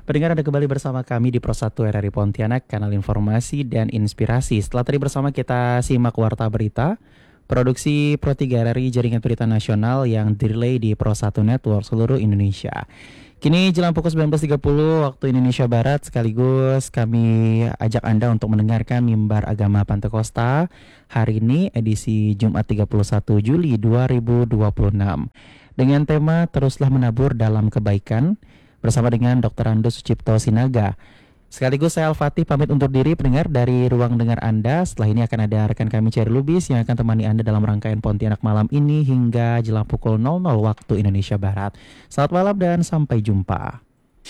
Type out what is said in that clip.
Pendengar, Anda kembali bersama kami di Pro 1 RRI Pontianak, kanal informasi dan inspirasi. Setelah tadi bersama kita simak Warta Berita, produksi Pro 3 RRI Jaringan Berita Nasional yang direlay di Pro 1 Network seluruh Indonesia. Kini jelang pukul 19.30 waktu Indonesia Barat, sekaligus kami ajak Anda untuk mendengarkan Mimbar Agama Pantekosta hari ini edisi Jumat 31 Juli 2026. Dengan tema Teruslah Menabur Dalam Kebaikan bersama dengan Dr. Ando Sucipto Sinaga. Sekaligus saya Al-Fatih pamit undur diri pendengar dari ruang dengar Anda. Setelah ini akan ada rekan kami Cherry Lubis yang akan temani Anda dalam rangkaian Pontianak malam ini hingga jelang pukul 00 waktu Indonesia Barat. Selamat malam dan sampai jumpa.